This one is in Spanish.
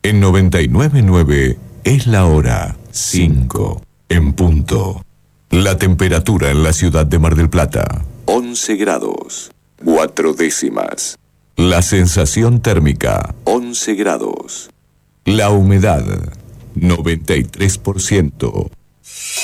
En 99.9 es la hora 5 en punto. La temperatura en la ciudad de Mar del Plata, 11 grados, 4 décimas. La sensación térmica, 11 grados. La humedad, 93%.